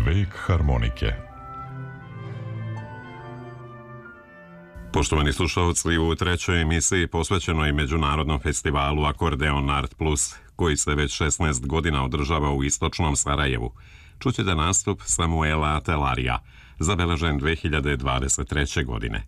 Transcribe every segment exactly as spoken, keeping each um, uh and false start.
Vek harmonike. Poštovani slušalci, u trećoj emisiji posvećenoj Međunarodnom festivalu Akordeon Art Plus, koji se već šesnaest godina održava u istočnom Sarajevu, čućete nastup Samuela Atelarija, zabeležen dve hiljade dvadeset treće. godine.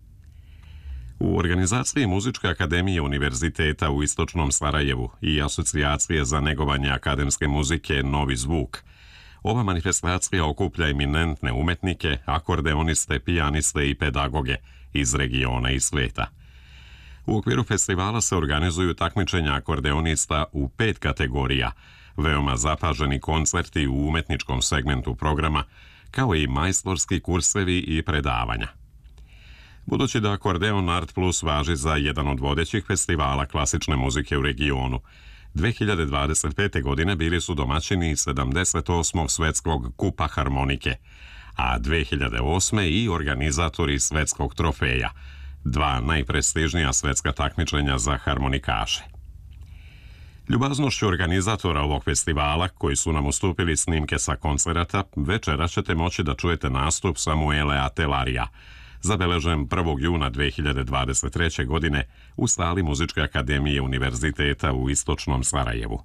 U organizaciji Muzičke akademije Univerziteta u istočnom Sarajevu i Asocijacije za negovanje akademske muzike Novi zvuk, ova manifestacija okuplja eminentne umetnike, akordeoniste, pijaniste i pedagoge iz regiona i sveta. U okviru festivala se organizuju takmičenja akordeonista u pet kategorija, veoma zapaženi koncerti u umetničkom segmentu programa, kao i majstorski kursevi i predavanja. Budući da Akordeon Art Plus važi za jedan od vodećih festivala klasične muzike u regionu, dve hiljade dvadeset pete. godine bili su domaćini sedamdeset osmog svetskog kupa harmonike, a dve hiljade osme. i organizatori svetskog trofeja, dva najprestižnija svetska takmičenja za harmonikaše. Ljubaznošću organizatora ovog festivala, koji su nam ustupili snimke sa koncerata, večera ćete moći da čujete nastup Samuele Atelarija, zabeležen prvog juna dve hiljade dvadeset treće. godine u sali Muzičke akademije Univerziteta u istočnom Sarajevu.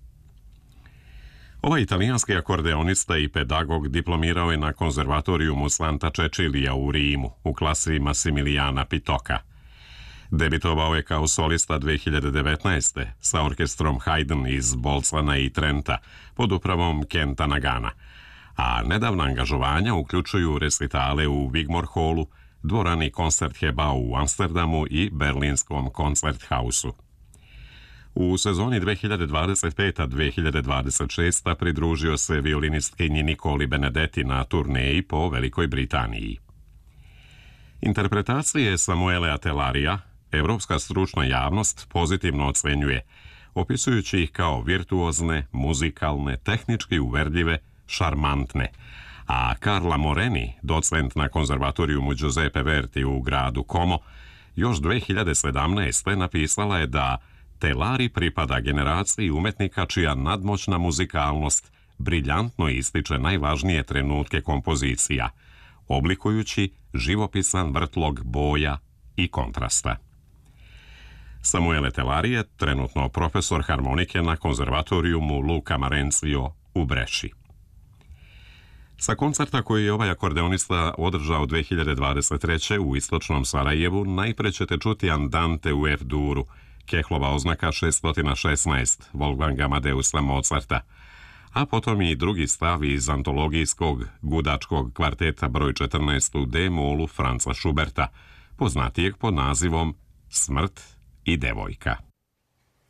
Ovaj italijanski akordeonista i pedagog diplomirao je na konzervatorijumu Santa Cecilija u Rimu u klasi Massimiliana Pitoka. Debitovao je kao solista dve hiljade devetnaeste. sa orkestrom Haydn iz Bolzana i Trenta pod upravom Kenta Nagana, a nedavna angažovanja uključuju resitale u Wigmore Hallu, dvorani Koncertheba u Amsterdamu i berlinskom Koncerthausu. U sezoni dve hiljade dvadeset pete. dve hiljade dvadeset šeste. pridružio se violinistkinji Nikoli Benedetti na turneji po Velikoj Britaniji. Interpretacije Samuele Atelarija evropska stručna javnost pozitivno ocenjuje, opisujući ih kao virtuozne, muzikalne, tehnički uverljive, šarmantne, a Carla Moreni, docent na konzervatorijumu Giuseppe Verdi u gradu Como, još dve hiljade sedamnaeste. napisala je da Telari pripada generaciji umetnika čija nadmoćna muzikalnost briljantno ističe najvažnije trenutke kompozicija, oblikujući živopisan vrtlog boja i kontrasta. Samuele Telari je trenutno profesor harmonike na konzervatorijumu Luca Marenzio u Breši. Sa koncerta koji je ovaj akordeonista održao dve hiljade dvadeset treće. u istočnom Sarajevu najpre ćete čuti Andante u F-duru, Kehlova oznaka šesto šesnaest Wolfganga Amadeusa Mozarta, a potom i drugi stav iz antologijskog gudačkog kvarteta broj četrnaest u D-molu Franza Schuberta, poznatijeg pod nazivom Smrt i devojka.